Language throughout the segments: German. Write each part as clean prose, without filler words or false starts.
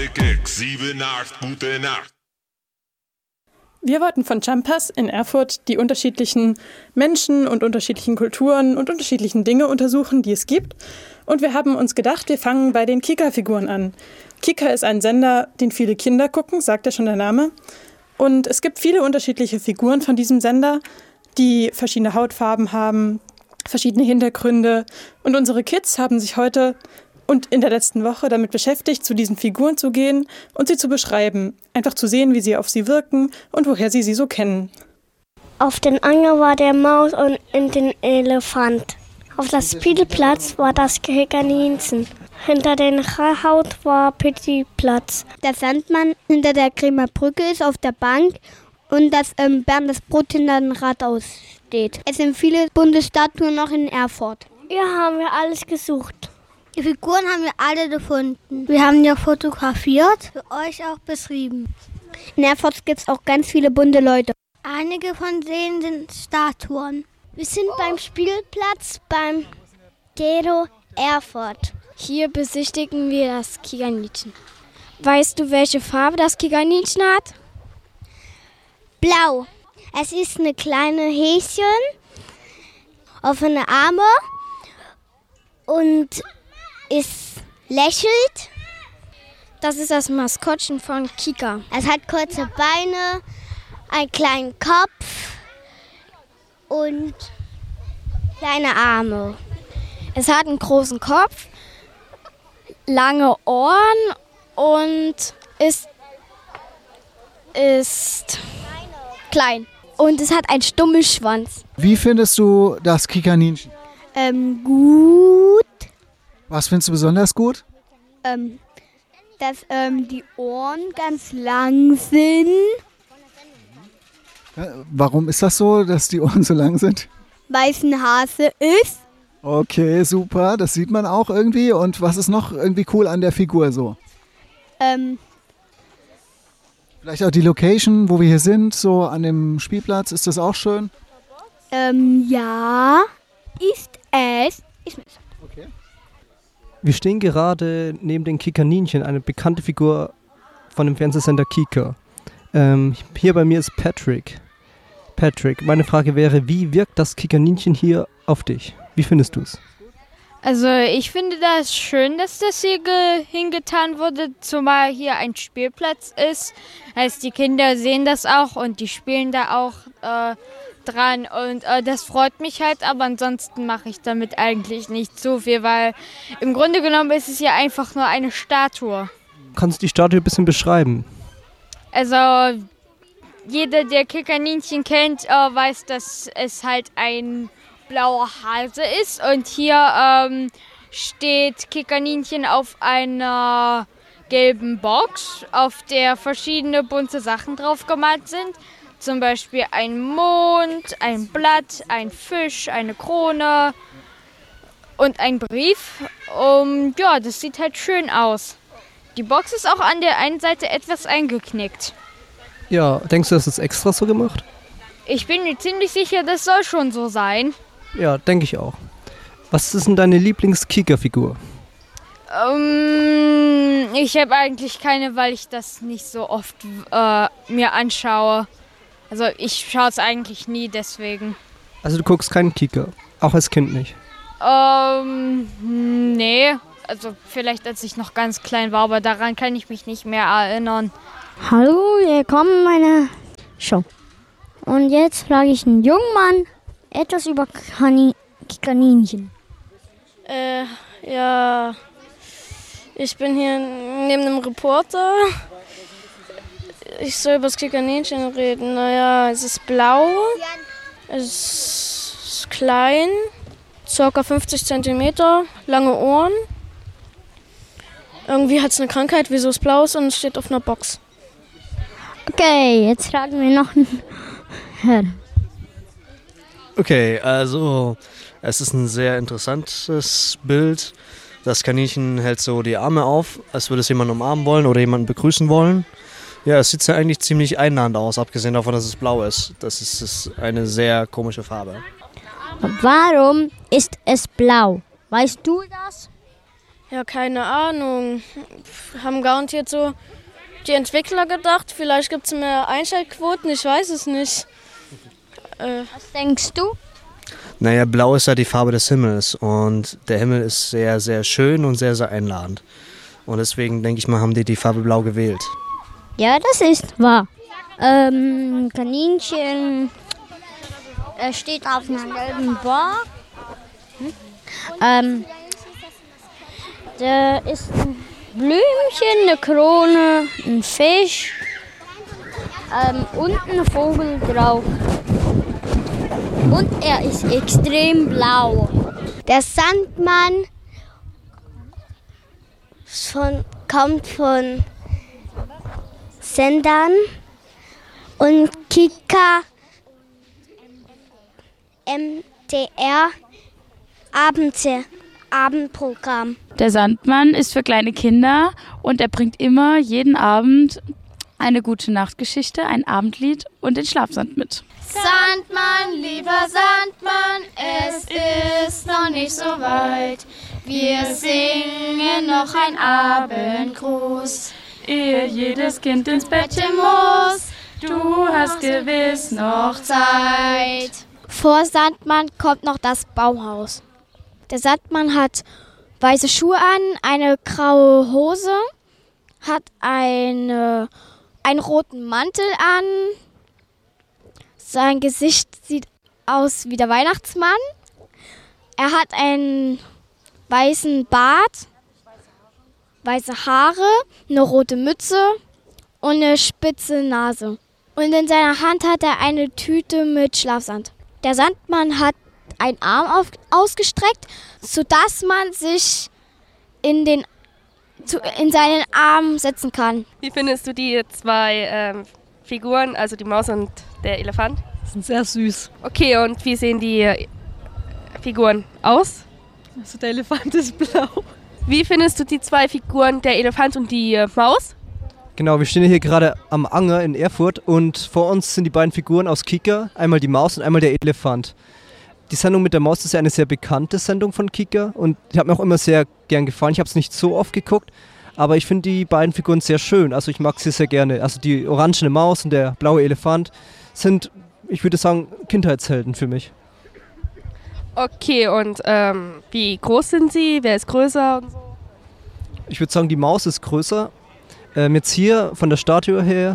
Akte Keck, 7, 8, gute Nacht. Wir wollten von Jumpers in Erfurt die unterschiedlichen Menschen und unterschiedlichen Kulturen und unterschiedlichen Dinge untersuchen, die es gibt. Und wir haben uns gedacht, wir fangen bei den Kika-Figuren an. Kika ist ein Sender, den viele Kinder gucken, sagt ja schon der Name. Und es gibt viele unterschiedliche Figuren von diesem Sender, die verschiedene Hautfarben haben, verschiedene Hintergründe. Und unsere Kids haben sich heute und in der letzten Woche damit beschäftigt, zu diesen Figuren zu gehen und sie zu beschreiben. Einfach zu sehen, wie sie auf sie wirken und woher sie so kennen. Auf den Anger war der Maus und in den Elefant. Auf dem Spielplatz war das Kaninchen. Hinter den Haut war Petitplatz. Der Sandmann hinter der Kremer Brücke ist auf der Bank und das Bernd das Brot hinter dem Rathaus steht. Es sind viele bunte Statuen noch in Erfurt. Ja, haben wir alles gesucht. Die Figuren haben wir alle gefunden. Wir haben die auch fotografiert, für euch auch beschrieben. In Erfurt gibt es auch ganz viele bunte Leute. Einige von denen sind Statuen. Wir sind beim Spielplatz beim Gero Erfurt. Hier besichtigen wir das Kikaninchen. Weißt du, welche Farbe das Kikaninchen hat? Blau. Es ist eine kleine Häschen, offene Arme und es lächelt. Das ist das Maskottchen von Kika. Es hat kurze Beine, einen kleinen Kopf und kleine Arme. Es hat einen großen Kopf, lange Ohren und ist klein. Und es hat einen stummen Schwanz. Wie findest du das Kikaninchen? Gut. Was findest du besonders gut? Dass die Ohren ganz lang sind. Warum ist das so, dass die Ohren so lang sind? Weil es ein Hase ist. Okay, super. Das sieht man auch irgendwie. Und was ist noch irgendwie cool an der Figur so? Vielleicht auch die Location, wo wir hier sind, so an dem Spielplatz. Ist das auch schön? Ja, ist es. Okay. Wir stehen gerade neben den Kikaninchen, eine bekannte Figur von dem Fernsehsender Kika. Hier bei mir ist Patrick. Patrick, meine Frage wäre, wie wirkt das Kikaninchen hier auf dich? Wie findest du es? Also ich finde das schön, dass das hier hingetan wurde, zumal hier ein Spielplatz ist. Heißt, die Kinder sehen das auch und die spielen da auch dran und das freut mich halt, aber ansonsten mache ich damit eigentlich nicht so viel, weil im Grunde genommen ist es ja einfach nur eine Statue. Kannst du die Statue ein bisschen beschreiben? Also jeder, der Kikaninchen kennt, weiß, dass es halt ein blauer Hase ist und hier steht Kikaninchen auf einer gelben Box, auf der verschiedene bunte Sachen drauf gemalt sind. Zum Beispiel ein Mond, ein Blatt, ein Fisch, eine Krone und ein Brief. Ja, das sieht halt schön aus. Die Box ist auch an der einen Seite etwas eingeknickt. Ja, denkst du, das ist extra so gemacht? Ich bin mir ziemlich sicher, das soll schon so sein. Ja, denke ich auch. Was ist denn deine Lieblings-Kika-Figur? Ich habe eigentlich keine, weil ich das nicht so oft mir anschaue. Also ich schaue es eigentlich nie, deswegen. Also du guckst keinen Kika, auch als Kind nicht? Nee. Also vielleicht als ich noch ganz klein war, aber daran kann ich mich nicht mehr erinnern. Hallo, willkommen in meiner Show. Und jetzt frage ich einen jungen Mann etwas über Kaninchen. Ja, ich bin hier neben einem Reporter. Ich soll über das Kikaninchen reden. Naja, es ist blau, es ist klein, ca. 50 cm, lange Ohren. Irgendwie hat es eine Krankheit, wieso es blau ist und es steht auf einer Box. Okay, jetzt fragen wir noch einen Herrn. Okay, also es ist ein sehr interessantes Bild. Das Kaninchen hält so die Arme auf, als würde es jemanden umarmen wollen oder jemanden begrüßen wollen. Ja, es sieht ja eigentlich ziemlich einladend aus, abgesehen davon, dass es blau ist. Das ist eine sehr komische Farbe. Warum ist es blau? Weißt du das? Ja, keine Ahnung. Haben garantiert so die Entwickler gedacht, vielleicht gibt es mehr Einschaltquoten, ich weiß es nicht. Was denkst du? Naja, blau ist ja die Farbe des Himmels und der Himmel ist sehr, sehr schön und sehr, sehr einladend. Und deswegen denke ich mal, haben die Farbe blau gewählt. Ja, das ist wahr. Kaninchen steht auf einer gelben Bar. Da ist ein Blümchen, eine Krone, ein Fisch und ein Vogel drauf. Und er ist extrem blau. Der Sandmann kommt von Sendern und Kika MDR Abendprogramm. Der Sandmann ist für kleine Kinder und er bringt immer jeden Abend eine gute Nachtgeschichte, ein Abendlied und den Schlafsand mit. Sandmann, lieber Sandmann, es ist noch nicht so weit. Wir singen noch ein Abendgruß, ehe jedes Kind ins Bettchen muss. Du hast gewiss noch Zeit. Vor Sandmann kommt noch das Baumhaus. Der Sandmann hat weiße Schuhe an, eine graue Hose, hat einen roten Mantel an. Sein Gesicht sieht aus wie der Weihnachtsmann. Er hat einen weißen Bart, weiße Haare, eine rote Mütze und eine spitze Nase. Und in seiner Hand hat er eine Tüte mit Schlafsand. Der Sandmann hat einen Arm ausgestreckt, sodass man sich in seinen Arm setzen kann. Wie findest du die zwei Figuren, also die Maus und der Elefant? Das sind sehr süß. Okay, und wie sehen die Figuren aus? Also der Elefant ist blau. Wie findest du die zwei Figuren, der Elefant und die Maus? Genau, wir stehen hier gerade am Anger in Erfurt und vor uns sind die beiden Figuren aus Kika, einmal die Maus und einmal der Elefant. Die Sendung mit der Maus ist ja eine sehr bekannte Sendung von Kika und die hat mir auch immer sehr gern gefallen. Ich habe es nicht so oft geguckt, aber ich finde die beiden Figuren sehr schön. Also ich mag sie sehr gerne. Also die orangene Maus und der blaue Elefant sind, ich würde sagen, Kindheitshelden für mich. Okay, und wie groß sind sie? Wer ist größer und so? Ich würde sagen, die Maus ist größer. Jetzt hier von der Statue her,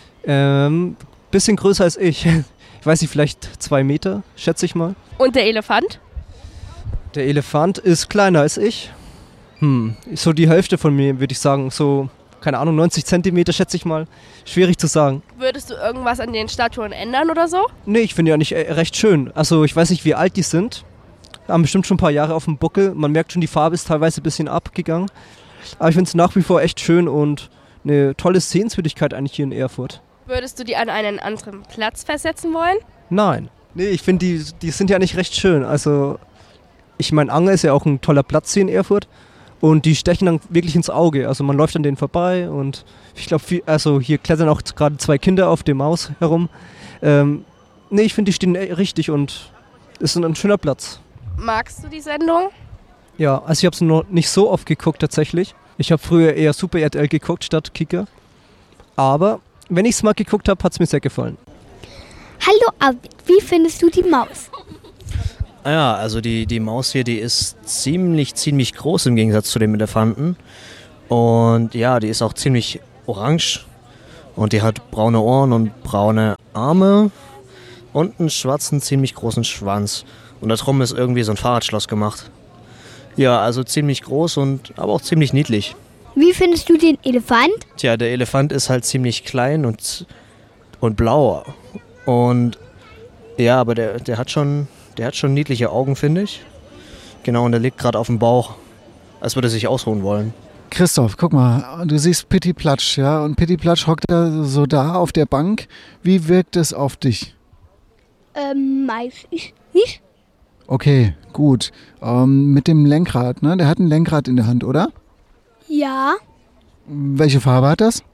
bisschen größer als ich. Ich weiß nicht, vielleicht 2 Meter, schätze ich mal. Und der Elefant? Der Elefant ist kleiner als ich. So die Hälfte von mir, würde ich sagen. So, keine Ahnung, 90 Zentimeter, schätze ich mal. Schwierig zu sagen. Würdest du irgendwas an den Statuen ändern oder so? Nee, ich finde die eigentlich recht schön. Also ich weiß nicht, wie alt die sind. Haben bestimmt schon ein paar Jahre auf dem Buckel. Man merkt schon, die Farbe ist teilweise ein bisschen abgegangen. Aber ich finde es nach wie vor echt schön und eine tolle Sehenswürdigkeit eigentlich hier in Erfurt. Würdest du die an einen anderen Platz versetzen wollen? Nein. Nee, ich finde, die sind ja nicht recht schön. Also, ich meine, Anger ist ja auch ein toller Platz hier in Erfurt. Und die stechen dann wirklich ins Auge. Also man läuft an denen vorbei und ich glaube, also hier klettern auch gerade 2 Kinder auf dem Maus herum. Nee, ich finde, die stehen richtig und ist ein schöner Platz. Magst du die Sendung? Ja, also ich habe es noch nicht so oft geguckt tatsächlich. Ich habe früher eher Super RTL geguckt statt Kika. Aber wenn ich es mal geguckt habe, hat es mir sehr gefallen. Hallo Arvid, wie findest du die Maus? Ja, also die Maus hier, die ist ziemlich groß im Gegensatz zu dem Elefanten. Und ja, die ist auch ziemlich orange. Und die hat braune Ohren und braune Arme und einen schwarzen, ziemlich großen Schwanz. Und da drum ist irgendwie so ein Fahrradschloss gemacht. Ja, also ziemlich groß und aber auch ziemlich niedlich. Wie findest du den Elefant? Tja, der Elefant ist halt ziemlich klein und blau. Und ja, aber der hat schon niedliche Augen, finde ich. Genau, und der liegt gerade auf dem Bauch, als würde er sich ausruhen wollen. Christoph, guck mal, du siehst Pitti Platsch, ja? Und Pitti Platsch hockt da so da auf der Bank. Wie wirkt es auf dich? Weiß ich nicht. Okay, gut. Mit dem Lenkrad, ne? Der hat ein Lenkrad in der Hand, oder? Ja. Welche Farbe hat das?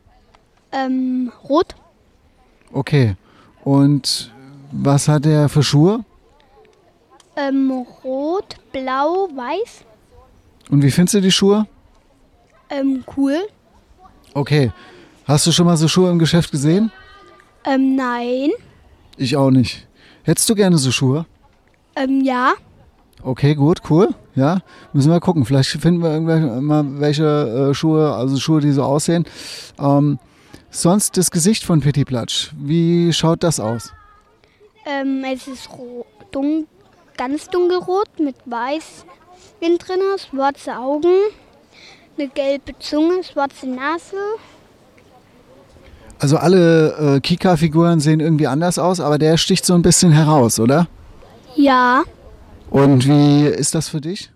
Rot. Okay. Und was hat er für Schuhe? Rot, blau, weiß. Und wie findest du die Schuhe? Cool. Okay. Hast du schon mal so Schuhe im Geschäft gesehen? Nein. Ich auch nicht. Hättest du gerne so Schuhe? Ja. Okay, gut, cool. Ja, müssen wir gucken. Vielleicht finden wir irgendwann mal welche Schuhe, also Schuhe, die so aussehen. Sonst das Gesicht von Pitti Platsch. Wie schaut das aus? Es ist ganz dunkelrot mit weiß innen drin, schwarze Augen, eine gelbe Zunge, schwarze Nase. Also alle Kika-Figuren sehen irgendwie anders aus, aber der sticht so ein bisschen heraus, oder? Ja. Und wie ist das für dich?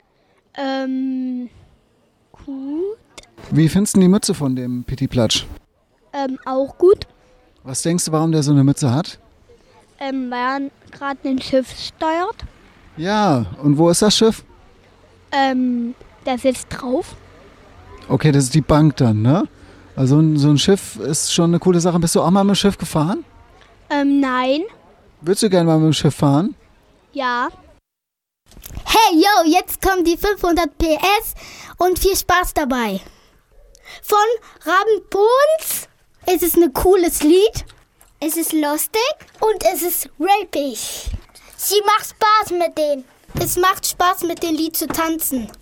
Gut. Wie findest du die Mütze von dem Pitti Platsch? Auch gut. Was denkst du, warum der so eine Mütze hat? Weil er gerade ein Schiff steuert. Ja, und wo ist das Schiff? Der sitzt drauf. Okay, das ist die Bank dann, ne? Also so ein Schiff ist schon eine coole Sache. Bist du auch mal mit dem Schiff gefahren? Nein. Würdest du gerne mal mit dem Schiff fahren? Ja. Hey, yo, jetzt kommen die 500 PS und viel Spaß dabei. Von Rabenbohns. Es ist ein cooles Lied. Es ist lustig. Und es ist rapig. Sie macht Spaß mit denen. Es macht Spaß, mit dem Lied zu tanzen.